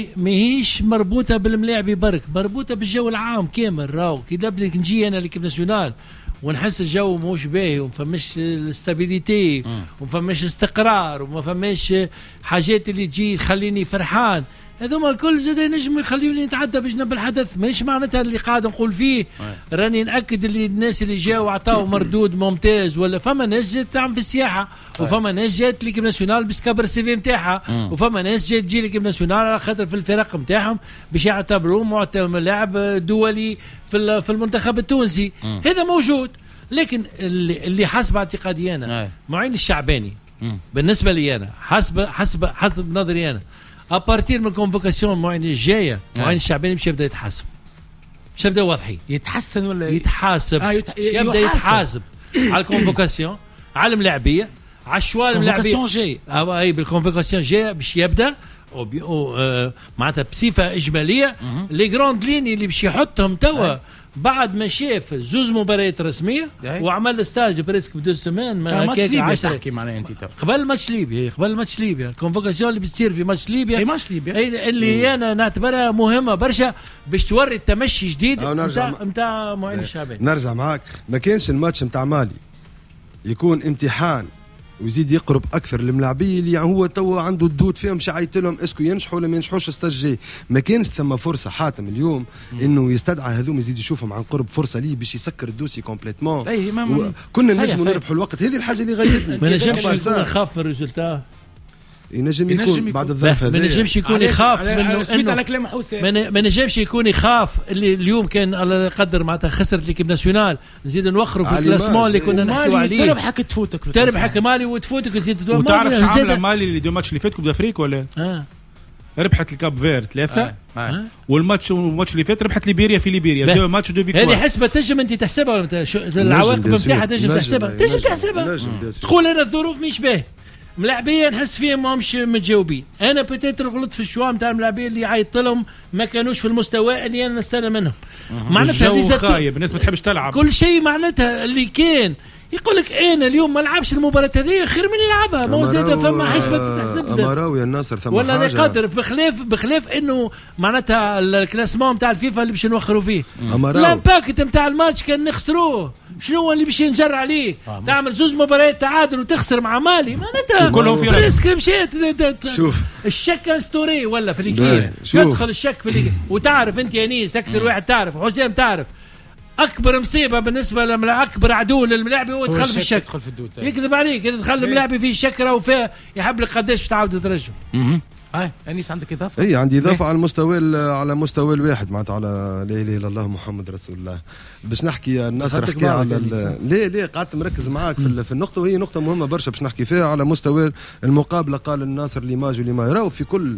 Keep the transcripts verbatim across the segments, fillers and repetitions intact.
ماهيش مربوطه بالملاعب برك، مربوطه بالجو العام كامل. راهو كي بدك نجي انا ليكيب ناسيونال ونحس الجو موش باهي وما فماش الاستابيليتي وما فماش استقرار وما فماش حاجات اللي تجي تخليني فرحان، هذوما الكل زاد ينجم يخليوني نتعدى بجنب الحدث. ماهيش معناتها اللي قاعد نقول فيه راني ناكد اللي الناس اللي جاوا عطاو مردود ممتاز، ولا فما ناس جات تعمل في السياحه وفما ناس جات ليكيب ناسيونال باش تكبر السي في نتاعها، وفما ناس جات تجي ليكيب ناسيونال على خاطر في الفرق نتاعهم باش يعتبروه معتمد لاعب دولي في في المنتخب التونسي. هذا موجود، لكن اللي, اللي حسب اعتقادي انا معين الشعباني بالنسبه لي انا حسب حسب حسب نظري انا ابارتير من الكونفوكاسيون معين الجايه معين الشعباني باش يبدا يتحاسب، باش يبدا واضحين يتحسن ولا يتحاسب آه يتح... يبدا يتحاسب على الكونفوكاسيون، على الملاعبيه، على الشوال الملاعبيه جاي اه اي بالكونفوكاسيون جايه باش يبدا او بي او آه معناتها بصفه اجماليه لي جراند لين اللي باش يحطهم توا بعد ما شاف زوز مباريات رسميه وعمل ستاج بريسك بدو سمان ما ماتش ليبيا تحكي معناها انت تو قبل ماتش ليبيا قبل ماتش ليبيا الكونفوكاسيون اللي بتصير في ماتش ليبيا اي ماتش ليبيا اللي مم. انا نعتبرها مهمه برشا باش توري التمشي جديد نتاع نتاع معين الشعباني. نرجع معاك، ما كانش الماتش نتاع مالي يكون امتحان ويزيد يقرب اكثر للملاعبيه اللي هو تو عنده الدود فيهم شعيت لهم اسكو ينجحوا ولا ما ينجحوش الستاج. ما كانش ثم فرصه حاتم اليوم انه يستدعى هذوم يزيد يشوفهم عن قرب فرصه ليه باش يسكر الدوسي كومبليتمون. و... كنا نجموا نربحوا الوقت، هذه الحاجه اللي غيرتني. ما نجمش يكون يخاف من الريزلتا، ينجم يكون بعد الظرف هذا، ما نجمش يكون يخاف منه انه على كلام حسين، ما نجمش يكون يخاف اللي اليوم كان الله يقدر معناتها خسرت ليكيب ناسيونال نزيد نوخروا في الكلاسمون اللي كنا نحكيو عليه. تربحك تفوتك تربحك مالي وتفوتك تزيد وتعرف شو عامله مالي اللي دو ماتش اللي فاتكم بافريقيا ولا اه ربحت الكاب فير ثلاثة آه. آه. والماتش والماتش اللي فات ربحت ليبيريا في ليبيريا دو ماتش دو فيكتوار. هذه حسبه تنجم انت تحسبها ولا العواقب نتاعها تنجم تحسبها تنجم تحسبها تقول انا الظروف مش باهي ملاعبيه نحس فيهم ما مش متجاوبين. انا بتاتر غلطت في الشوا نتاع الملاعبيه اللي عيطت لهم ما كانوش في المستوى اللي انا نستنى منهم. معناتها الجو خايب، الناس ما تحبش تلعب كل شيء. معناتها اللي كان يقول لك انا اليوم ما لعبش المباراه هذه خير من يلعبها، ما زاد فما حسبه تحسب امراوي الناصر ثم ولا حاجه ولا قادر بخلاف بخلاف انه معناتها الكلاسمون نتاع الفيفا اللي باش نوخروا فيه الامباكت نتاع الماتش كان نخسروه. شنو اللي باش ينجر عليك آه تعمل زوز مباريات تعادل وتخسر مع مالي؟ معناتها كلهم في ريسك مشيت. شوف الشك ستوري ولا في الكيل يدخل الشك في الكيل. وتعرف انت يا نيس اكثر واحد تعرف حسام تعرف اكبر مصيبه بالنسبه للملاعب اكبر عدو للملاعب هو دخل في الشك. يكذب عليك اذا دخل الملاعب فيه شك راهو فيه يحب لك قداش تعاود ترجع. اي انيس عندك اضافه؟ اي عندي اضافه على المستوى على مستوى الواحد معناتها على لا اله الا الله محمد رسول الله. باش نحكي الناصر حكي على ليه ليه قعدت مركز معاك في, في النقطه وهي نقطه مهمه برشا باش نحكي فيها على مستوى المقابله. قال الناصر ليماج وليما يراو في كل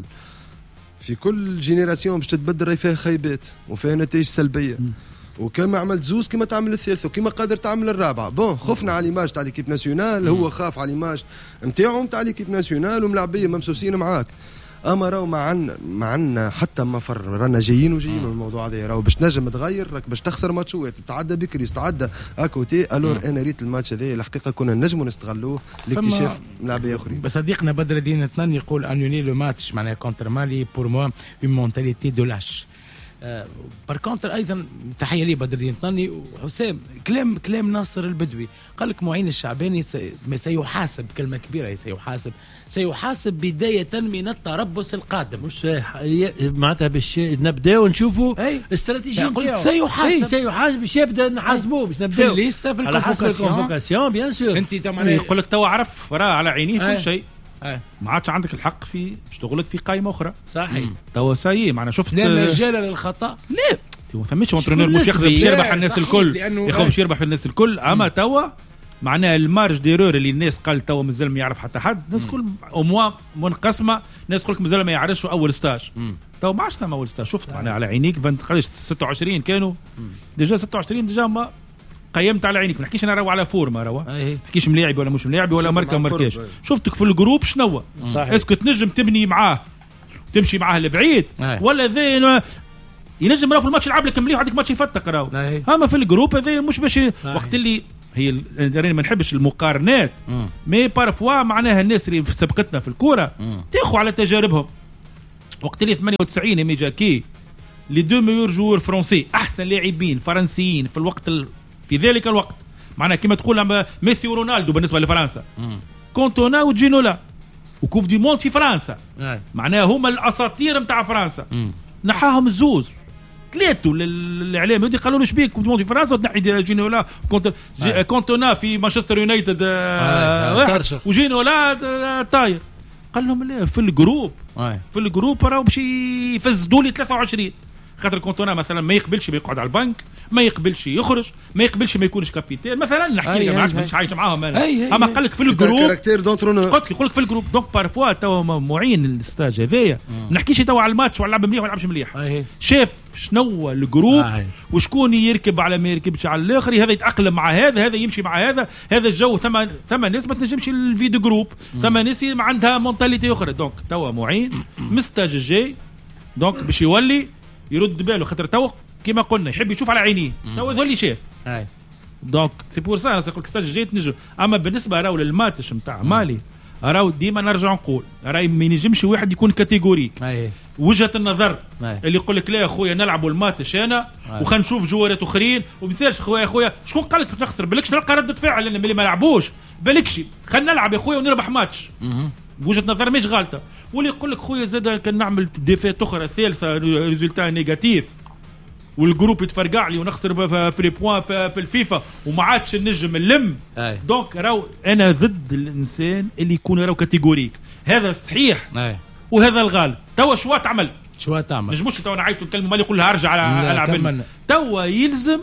في كل جينيراسيون باش تتبدل راهي فيها خيبات وفيها نتائج سلبيه. وكما عملت زوز كما تعمل الثالث وكما قادر تعمل الرابعه. بون خفنا على ليماج تاع ليكيب ناسيونال، هو خاف على ليماج نتاعو تاع ليكيب ناسيونال وملاعبيه ممسوسين معاك. اما راهو معنا معنا حتى ما فر رانا جايين وجايين الموضوع هذا راهو باش نجم تغير راك باش تخسر ماتشات تعدى بكري تعدى اكوتي. الور انا ريت الماتش هذا الحقيقه كنا نجموا نستغلوه لاكتشاف ملاعبيه اخرين. بس صديقنا بدر الدين الثاني يقول انوني لو ماتش معناها كونتر مالي بور موا اون مونتاليتي دو لاش. بار كونتر ايضا تحيه لي بدر الدين الطني وحسام. كلام كلام ناصر البدوي قال لك معين الشعباني سي سيحاسب كلمه كبيره سيحاسب سيحاسب بدايه من التربص القادم. مش معناتها باش نبداو نشوفوا استراتيجيه. قلت سيحاسب سيحاسب باش يبدا نحاسبوه باش نبداو في الليسته بالكونفوكاسيون بيان سور. انت يقول لك تو عرف راه على عينيه كل شيء. ما عادش عندك الحق في باش تغلط في قائمه اخرى. صحيح توا ساي معنا شفت لا مجال للخطا. لا ما فماش اونترينور مش يخدم باش يربح الناس الكل ياخذ باش يربح في الناس الكل. اما توا معناها المارج ديرور اللي الناس قال توا مازال ما يعرف حتى حد. الناس كل او موا منقسمه. الناس تقول لك مازال ما يعرفش اول ستاج. توا ما عادش ثم اول ستاج. شفت معناها على عينيك خرجت ستة وعشرين كانوا ديجا ستة وعشرين ديجا ما قيمت على عينيك. ما نحكيش انا راهو على فورما راهو ما نحكيش ملاعب ولا مش ملاعب ولا ماركه وماركاش. شفتك في الجروب شنو اسكو تنجم تبني معاه تمشي معاه لبعيد ولا ذي ينجم راهو في الماتش يلعب لك مليح عندك ماتش يفتق راهو. اما في الجروب هذا مش باش وقت اللي هي ما نحبش المقارنات مي بارفوا معناها الناس اللي سبقتنا في الكوره تاخوا على تجاربهم وقت اللي ثمانية وتسعين يمي جاكي لي دو ميور جوور فرونسي احسن لاعبين فرنسيين في الوقت ال... في ذلك الوقت معناها كما تقول ميسي ورونالدو بالنسبه لفرنسا كونتونا وجينولا وكوب دي موند في فرنسا معناها هما الاساطير نتاع فرنسا نحاهم الزوز ثلاثه الاعلام يودي قالوا له شبيك كوب دي موند في فرنسا وتنحي جينولا كونت... جي... كونتونا في مانشستر يونايتد واحد وجينولا طاير قال لهم لا في الجروب آه. في الجروب راهو باش يفزدوا لي ثلاثة وعشرين خاطر كونتونا مثلا ما يقبلش بيقعد على البنك ما يقبلش يخرج ما يقبلش ما يكونش كابيتان مثلا نحكي لك ما عادش عايش معاهم انا اما قال لك في الجروب قلت يقول لك في الجروب دونك بارفوا تو معين الستاج هذايا ما نحكيش تو على الماتش ولا لعب مليح ولا لعبش مليح شاف شنو الجروب آه. وشكون يركب على ما يركبش على الاخر هذا يتاقلم مع هذا هذا يمشي مع هذا هذا الجو ثم ثم ناس ما تنجمش الفيديو جروب ثم ناس ما عندها مونتاليتي اخرى دونك توا معين مستاج الجاي دونك باش يولي يرد باله خاطر تو كما قلنا يحب يشوف على عينيه تو ذول اللي شاف دونك سي بور سا نقول لك ستاج الجاي تنجم اما بالنسبه راهو للماتش نتاع مالي راهو ديما نرجع نقول راهي ما ينجمش واحد يكون كاتيجوريك وجهه النظر أي. اللي يقول لك لا يا خويا نلعبوا الماتش انا وخا نشوف جوارات اخرين ومثالش خويا خويا شكون قال لك تخسر بالكش نلقى رده فعل لان اللي ما لعبوش بالكش خلينا نلعب يا خويا ونربح ماتش وجهه نظر مش غلطه واللي يقول لك خويا زاد كان نعمل ديفيت اخرى ثالثه ريزولتا نيجاتيف والجروب يتفرقع لي ونخسر في لي بوان في الفيفا وما عادش النجم اللم دونك راهو انا ضد الانسان اللي يكون راهو كاتيجوريك هذا صحيح أي. وهذا الغالب توا شوا تعمل شوا تعمل نجموش توا نعيطوا نكلموا مالي يقول لها ارجع على العب توا يلزم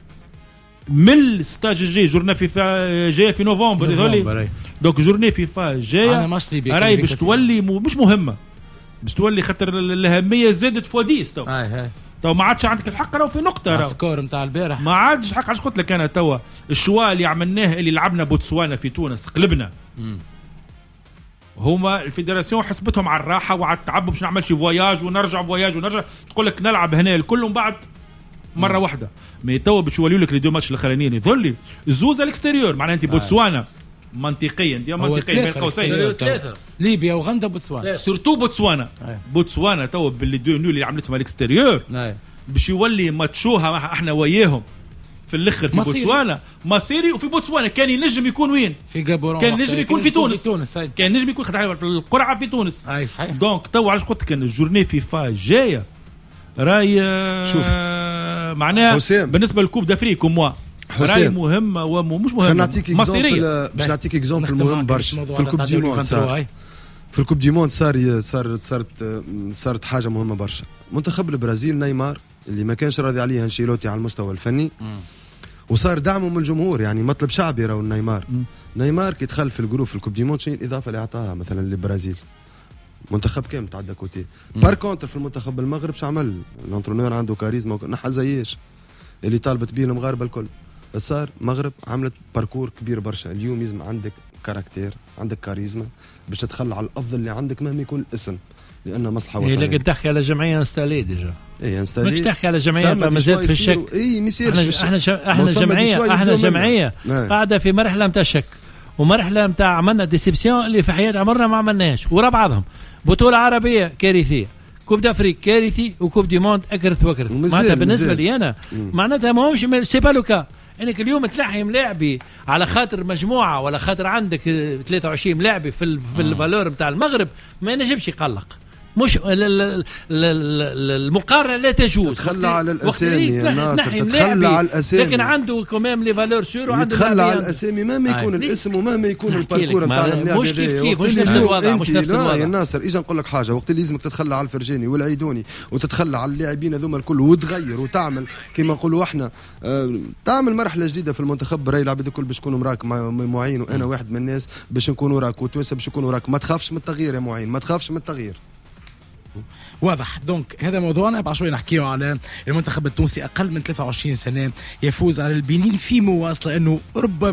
من الستاج الجاي جورنا فيفا جايه في نوفمبر هذولي دونك جورني فيفا جايه راهي باش تولي مش مهمه باش تولي خاطر الاهميه زادت فوديس تو تو ما عادش عندك الحق راهو في نقطه راهو السكور نتاع البارح ما عادش حق علاش قلت لك انا توا الشوا اللي عملناه اللي لعبنا بوتسوانا في تونس قلبنا مم. هما الفيدراسيون حسبتهم على الراحه وعلى التعب باش نعمل شي فواياج ونرجع فواياج ونرجع تقول لك نلعب هنا الكل ومن بعد مره مم. واحده مي توا باش يوليو لك لي دو ماتش الاخرانيين يظل الزوز الاكستيريور معناها انت بوتسوانا منطقيا دي منطقيا بين قوسين ليبيا وغندا بوتسوانا سورتو بوتسوانا آه. بوتسوانا تو باللي دو نو اللي عملتهم الاكستيريور آه. باش يولي ماتشوها احنا وياهم في الاخر في مصيري. بوتسوانا مصيري وفي بوتسوانا كان ينجم يكون وين في جابورون كان ينجم يكون في تونس, في تونس. كان ينجم يكون في القرعه في تونس اي صحيح دونك تو علاش قلت كان الجورني فيفا جايه راي شوف معناها بالنسبه للكوب دافريك وموا راي مهمه ومش مهمه نعطيك اكزومبل باش نعطيك اكزومبل مهم برشا في الكوب دي موند في الكوب دي موند صار صارت صارت صارت حاجه مهمه برشا منتخب البرازيل نيمار اللي ما كانش راضي عليه انشيلوتي على المستوى الفني وصار دعمه من الجمهور يعني مطلب شعبي راهو نيمار نيمار كي دخل في الجروب في الكوب دي موند شنو الاضافه اللي اعطاها مثلا للبرازيل منتخب كامل تعدى كوتي بار كونتر في المنتخب المغرب شو عمل الانترونور عنده كاريزما نحى زياش اللي طالبت به المغاربه الكل بس صار مغرب عملت باركور كبير برشا اليوم لازم عندك كاركتير عندك كاريزما باش تتخلى على الافضل اللي عندك مهما يكون الاسم لانه مصلحه وطنيه. لكن تحكي على جمعيه انستالي ديجا. اي انستالي. مش تحكي على جمعيه مازالت في الشك. اي ما يصيرش في الشك. احنا احنا, احنا جمعيه احنا جمعيه قاعده في مرحله نتاع الشك ومرحله نتاع عملنا ديسيبسيون اللي في حياتنا عمرنا ما عملناهاش ورا بعضهم. بطوله عربيه كارثيه كوب دافريك كارثي وكوب دي موند اكرث وكرث. معناتها بالنسبه لي انا معناتها ماهوش سي با لو كا انك اليوم تلاحي ملاعبي على خاطر مجموعه ولا خاطر عندك ثلاثة وعشرين ملاعبي في في الفالور نتاع المغرب ما ينجمش يقلق. مش المقارنه لا تجوز. تتخلى على الاسامي يا ناصر تتخلى على الاسامي لكن عنده كمام لي فالور سور وعنده تتخلى على الاسامي مهما يكون الاسم ومهما يكون الباركور نتاع اللاعب مش كيف كيف مش نفس الوضع مش نفس الوضع يا ناصر. اجي نقول لك حاجه وقت اللي لازمك تتخلى على الفرجاني والعيدوني وتتخلى على اللاعبين هذوما الكل وتغير وتعمل كما نقولوا احنا آه تعمل مرحله جديده في المنتخب راي العباد الكل باش يكونوا مراك معين وانا واحد من الناس باش نكونوا راك وتوسع باش يكونوا راك. ما تخافش من التغيير يا معين ما تخافش من التغيير. واضح. دونك هذا موضوعنا. بعد شوي نحكيه على المنتخب التونسي أقل من ثلاثة وعشرين سنة يفوز على البنين في مواصلة أنه ربما